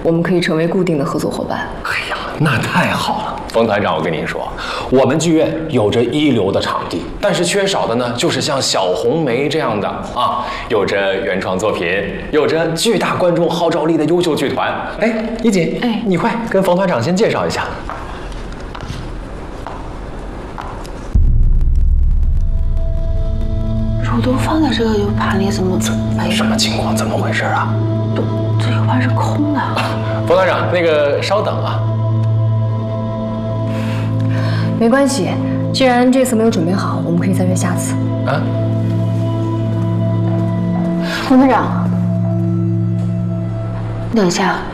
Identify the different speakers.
Speaker 1: 我们可以成为固定的合作伙伴。
Speaker 2: 哎呀，那太好了，冯团长，我跟您说，我们剧院有着一流的场地，但是缺少的呢，就是像小红梅这样的啊，有着原创作品，有着巨大观众号召力的优秀剧团。哎，怡锦，你快跟冯团长先介绍一下。
Speaker 3: 肉都放在这个 U 盘里，怎么没？
Speaker 2: 什么情况？怎么回事啊？
Speaker 3: 这 U 盘是空的。
Speaker 2: 冯团长，那个稍等啊。
Speaker 1: 没关系，既然这次没有准备好，我们可以再约下次。
Speaker 2: 啊？
Speaker 3: 冯团长，等一下。